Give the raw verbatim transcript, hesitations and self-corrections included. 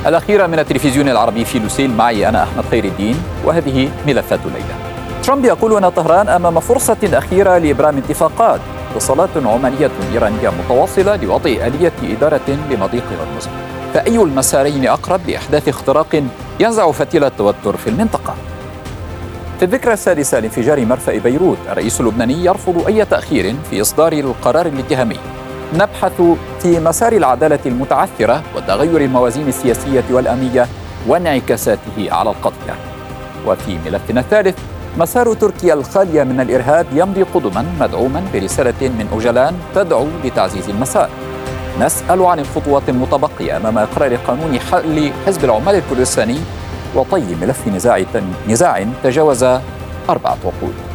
الأخيرة من التلفزيون العربي في لوسيل، معي أنا أحمد خير الدين، وهذه ملفات الليلة. ترامب يقول أن طهران أمام فرصة أخيرة لإبرام اتفاقات. اتصالات عمانية إيرانية متواصلة لوضع آلية إدارة لمضيق هرمز. فأي المسارين أقرب لإحداث اختراق ينزع فتيل التوتر في المنطقة؟ في الذكرى السادسة لانفجار مرفأ بيروت، الرئيس اللبناني يرفض أي تأخير في إصدار القرار الاتهامي. نبحث في مسار العدالة المتعثرة وتغير الموازين السياسية والأمنية وانعكاساته على القضية. وفي ملفنا الثالث، مسار تركيا الخالية من الإرهاب يمضي قدما، مدعوما برسالة من أوجلان تدعو لتعزيز المسار. نسأل عن الخطوات المتبقية أمام إقرار قانون حل حزب العمال الكردستاني وطي ملف نزاع نزاع تجاوز أربعة عقود.